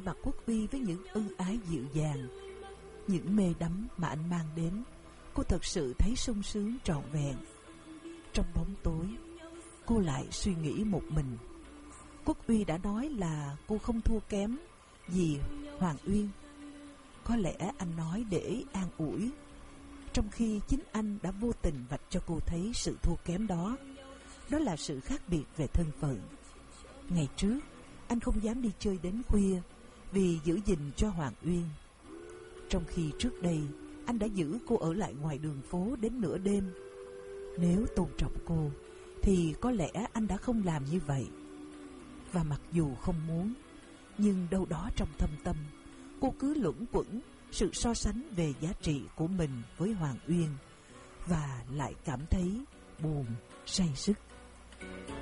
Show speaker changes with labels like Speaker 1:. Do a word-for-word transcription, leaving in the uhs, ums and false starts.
Speaker 1: mặt Quốc Uy với những ân ái dịu dàng, những mê đắm mà anh mang đến, cô thật sự thấy sung sướng trọn vẹn. Trong bóng tối, cô lại suy nghĩ một mình. Quốc Uy đã nói là cô không thua kém gì Hoàng Uyên. Có lẽ anh nói để an ủi, trong khi chính anh đã vô tình vạch cho cô thấy sự thua kém đó. Đó là sự khác biệt về thân phận. Ngày trước, anh không dám đi chơi đến khuya vì giữ gìn cho Hoàng Uyên, trong khi trước đây anh đã giữ cô ở lại ngoài đường phố đến nửa đêm. Nếu tôn trọng cô thì có lẽ anh đã không làm như vậy. Và mặc dù không muốn, nhưng đâu đó trong thâm tâm, cô cứ luẩn quẩn sự so sánh về giá trị của mình với Hoàng Uyên, và lại cảm thấy buồn say sứt.